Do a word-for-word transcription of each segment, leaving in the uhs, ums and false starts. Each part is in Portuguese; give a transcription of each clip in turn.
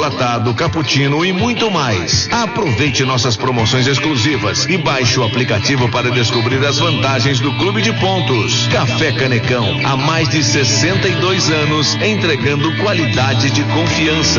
achocolatado, cappuccino e muito mais. Aproveite nossas promoções exclusivas e baixe o aplicativo para descobrir as vantagens do Clube de Pontos. Café Canecão, há mais de sessenta e dois anos, entregando qualidade de confiança.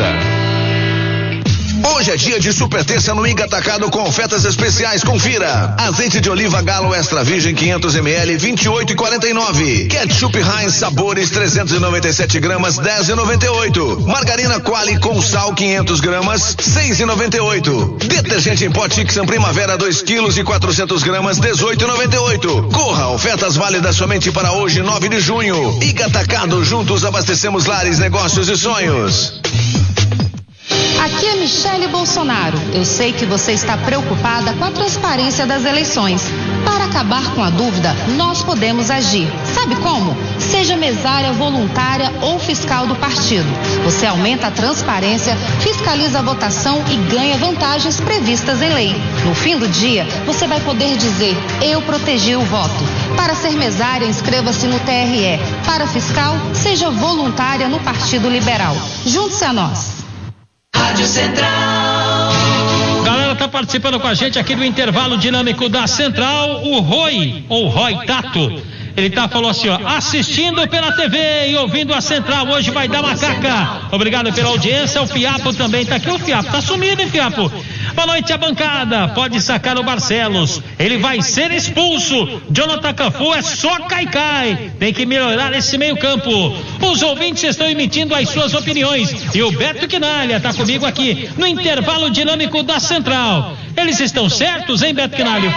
Hoje é dia de super terça no Iga Atacado com ofertas especiais, confira. Azeite de oliva Galo Extra Virgem quinhentos mililitros, vinte e oito e quarenta e nove. Ketchup Heinz Sabores trezentos e noventa e sete gramas, dez e noventa e oito. Margarina Qualy com sal quinhentos gramas, seis e noventa e oito. Detergente em pó Tixan Primavera dois quilos e quatrocentos gramas, dezoito e noventa e oito. Corra, ofertas válidas somente para hoje, nove de junho. Iga Atacado, juntos abastecemos lares, negócios e sonhos. Aqui é Michele Bolsonaro. Eu sei que você está preocupada com a transparência das eleições. Para acabar com a dúvida, nós podemos agir. Sabe como? Seja mesária, voluntária ou fiscal do partido. Você aumenta a transparência, fiscaliza a votação e ganha vantagens previstas em lei. No fim do dia, você vai poder dizer: eu protegi o voto. Para ser mesária, inscreva-se no T R E. Para fiscal, seja voluntária no Partido Liberal. Junte-se a nós. Rádio Central. Galera, tá participando com a gente aqui do intervalo dinâmico da Central, o Roy, ou Roy Tato. Ele tá, falou assim, ó, assistindo pela T V e ouvindo a Central, hoje vai dar macaca. Obrigado pela audiência, o Fiapo também tá aqui. O Fiapo tá sumido, hein, Fiapo? Boa noite, a bancada. Pode sacar o Barcelos, ele vai ser expulso. Jonathan Cafu é só cai-cai. Tem que melhorar esse meio campo. Os ouvintes estão emitindo as suas opiniões e o Beto Quinalha tá comigo aqui no intervalo dinâmico da Central. Eles estão certos, hein, Beto Quinalha? O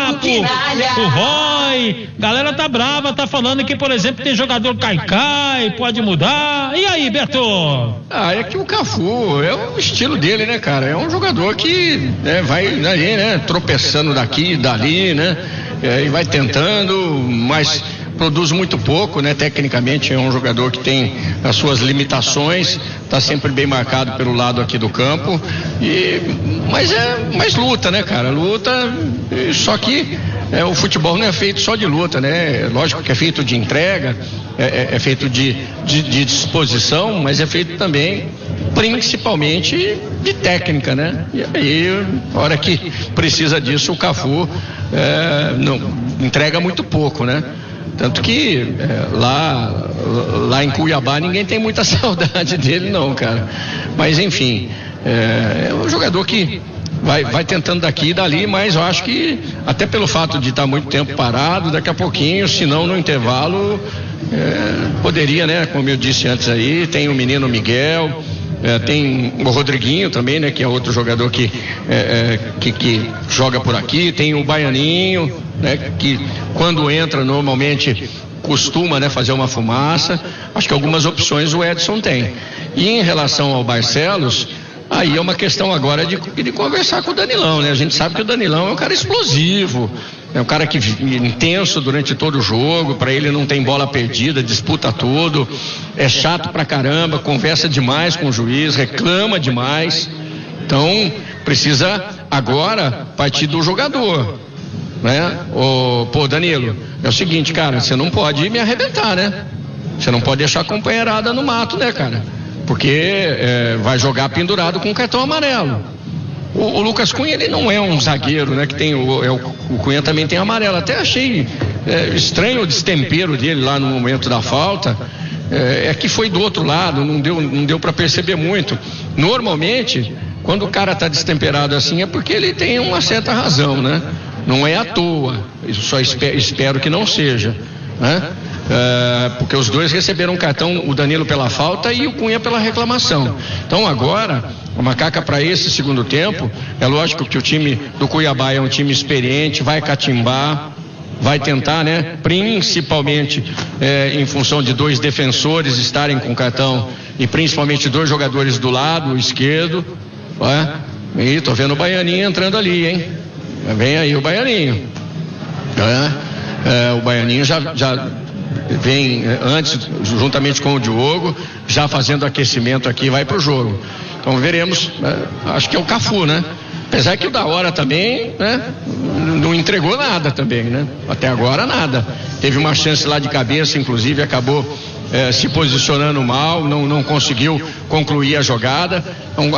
Fiapo, o Roy, galera tá brava, tá falando que, por exemplo, tem jogador cai-cai, pode mudar. E aí, Beto? Ah, é que o Cafu é o estilo dele, né, cara? É um jogador que né, vai ali, né, tropeçando daqui e dali, né, é, e vai tentando, mas produz muito pouco, né? Tecnicamente é um jogador que tem as suas limitações, está sempre bem marcado pelo lado aqui do campo, e, mas é, mas luta, né, cara? Luta, só que é, o futebol não é feito só de luta, né? Lógico que é feito de entrega, é, é, é feito de, de, de disposição, mas é feito também principalmente de técnica, né? E aí, a hora que precisa disso, o Cafu é, não, entrega muito pouco, né? Tanto que é, lá, lá em Cuiabá ninguém tem muita saudade dele não, cara. Mas enfim, é, é um jogador que vai, vai tentando daqui e dali, mas eu acho que até pelo fato de estar muito tempo parado, daqui a pouquinho, se não no intervalo, é, poderia, né? Como eu disse antes aí, tem o menino Miguel, é, tem o Rodriguinho também, né? Que é outro jogador que, é, é, que, que joga por aqui, tem o Baianinho, né? Que quando entra normalmente costuma, né, fazer uma fumaça. Acho que algumas opções o Edson tem. E em relação ao Barcelos, aí é uma questão agora de, de conversar com o Danilão, né? A gente sabe que o Danilão é um cara explosivo, é um cara que intenso durante todo o jogo, para ele não tem bola perdida, disputa tudo, é chato pra caramba, conversa demais com o juiz, reclama demais. Então precisa agora partir do jogador, né? Ô, pô, Danilo, é o seguinte, cara, você não pode me arrebentar, né? Você não pode deixar a companheirada no mato, né, cara? Porque é, vai jogar pendurado com cartão amarelo. O, o Lucas Cunha, ele não é um zagueiro, né? Que tem o, é, o, o Cunha também tem amarelo. Até achei é, estranho o destempero dele lá no momento da falta. É, é que foi do outro lado, não deu, não deu para perceber muito. Normalmente, quando o cara tá destemperado assim, é porque ele tem uma certa razão, né? Não é à toa. Isso só espero, espero que não seja, né? É, porque os dois receberam um cartão, o Danilo pela falta e o Cunha pela reclamação. Então agora, a macaca para esse segundo tempo, é lógico que o time do Cuiabá é um time experiente, vai catimbar, vai tentar, né? Principalmente é, em função de dois defensores estarem com cartão e principalmente dois jogadores do lado esquerdo, né? E tô vendo o Baianinho entrando ali, hein? Vem aí o Baianinho. É, é, o Baianinho já, já vem antes, juntamente com o Diogo, já fazendo aquecimento aqui, vai pro jogo. Então veremos, é, acho que é o Cafu, né? Apesar que o da hora também, né? Não entregou nada também, né? Até agora nada. Teve uma chance lá de cabeça, inclusive acabou é, se posicionando mal, não, não conseguiu concluir a jogada. Então,